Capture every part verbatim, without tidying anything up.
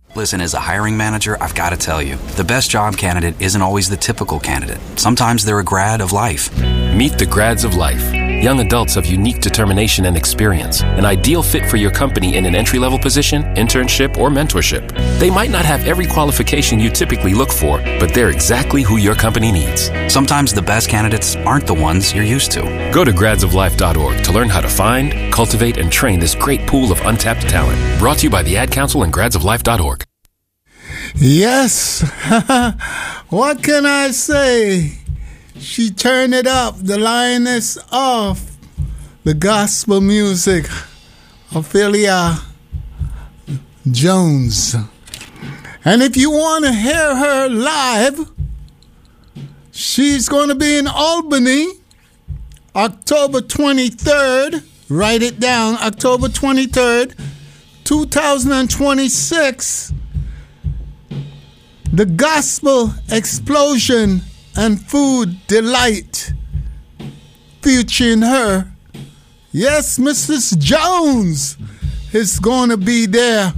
Listen, as a hiring manager, I've got to tell you, the best job candidate isn't always the typical candidate. Sometimes they're a grad of life. Meet the grads of life. Young adults of unique determination and experience. An ideal fit for your company in an entry-level position, internship, or mentorship. They might not have every qualification you typically look for, but they're exactly who your company needs. Sometimes the best candidates aren't the ones you're used to. Go to grads of life dot org to learn how to find, cultivate, and train this great pool of untapped talent. Brought to you by the Ad Council and grads of life dot org. Yes. What can I say? She turned it up. The lioness of the gospel music, Ophelia Jones. And if you want to hear her live, she's going to be in Albany, October twenty-third. Write it down, October twenty-third, two thousand twenty-six. The Gospel Explosion and Food Delight, featuring her. Yes, Missus Jones is going to be there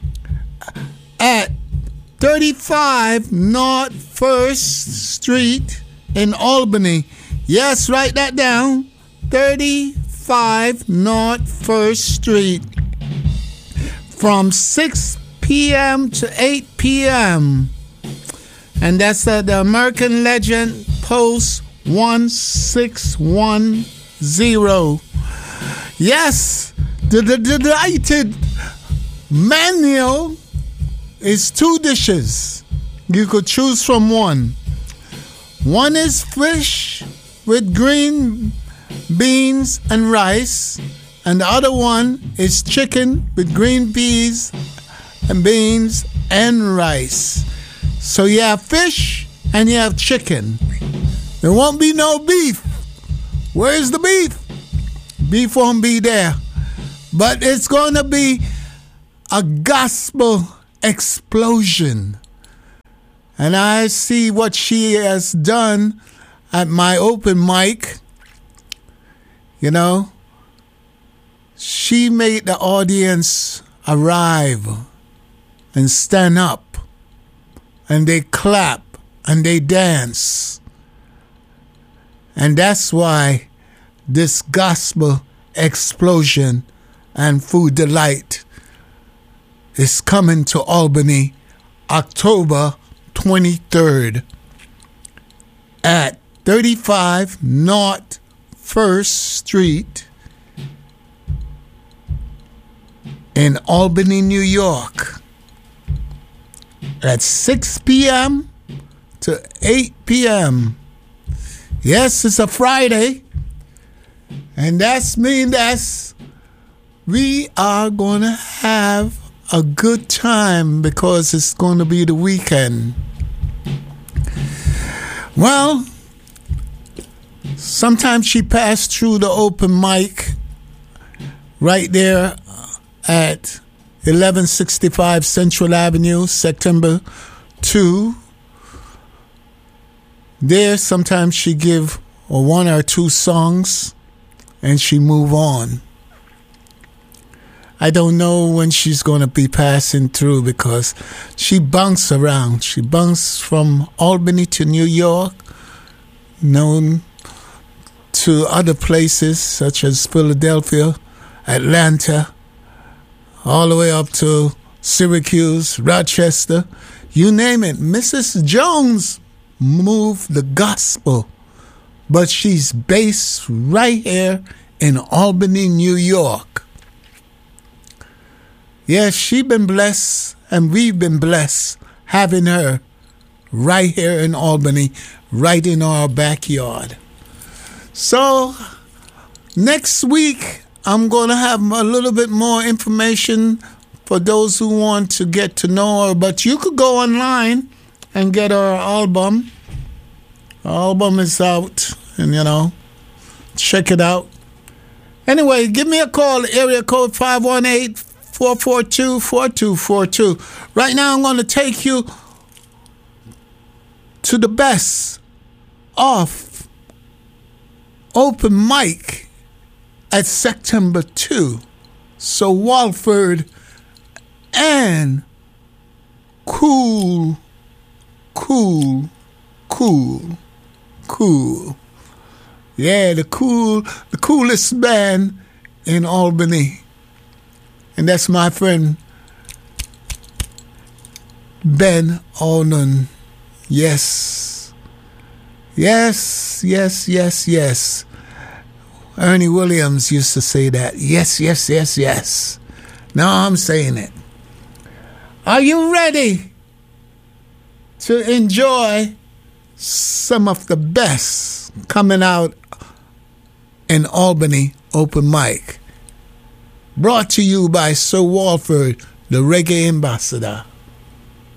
at thirty-five North First Street in Albany. Yes, write that down. thirty-five North First Street from six p.m. to eight p.m. And that's at the American Legend Post one six one zero. Yes, the, the, the delighted menu is two dishes. You could choose from one. One is fish with green beans and rice, and the other one is chicken with green peas and beans and rice. So you have fish and you have chicken. There won't be no beef. Where's the beef? Beef won't be there. But it's going to be a gospel explosion. And I see what she has done at my open mic. You know, she made the audience arrive and stand up. And they clap and they dance. And that's why this gospel explosion and food delight is coming to Albany October twenty-third at thirty-five North First Street in Albany, New York. At six p.m. to eight p.m. Yes, it's a Friday. And that's mean that's we are going to have a good time because it's going to be the weekend. Well, sometimes she passed through the open mic right there at eleven sixty-five Central Avenue, September second. There, sometimes she give or one or two songs and she move on. I don't know when she's going to be passing through because she bounces around. She bounces from Albany to New York, known to other places such as Philadelphia, Atlanta, all the way up to Syracuse, Rochester, you name it. Missus Jones moved the gospel, but she's based right here in Albany, New York. Yes, she's been blessed, and we've been blessed having her right here in Albany, right in our backyard. So, next week, I'm going to have a little bit more information for those who want to get to know her. But you could go online and get her album. Her album is out, and, you know, check it out. Anyway, give me a call, area code five one eight, four four two, four two four two. Right now, I'm going to take you to the best of open mic at September second. So Walford and cool, cool, cool, cool. Yeah, the cool, the coolest band in Albany. And that's my friend Ben Onan. Yes. Yes, yes, yes, yes. Ernie Williams used to say that. Yes, yes, yes, yes. Now I'm saying it. Are you ready to enjoy some of the best coming out in Albany open mic? Brought to you by Sir Walford, the reggae ambassador.